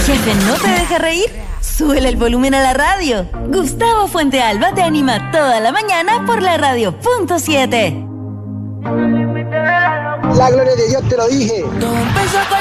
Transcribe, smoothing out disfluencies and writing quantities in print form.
jefe no te deja reír? Súbele el volumen a la radio. Gustavo Fuentealba te anima toda la mañana por la radio.7. La gloria de Dios, te lo dije.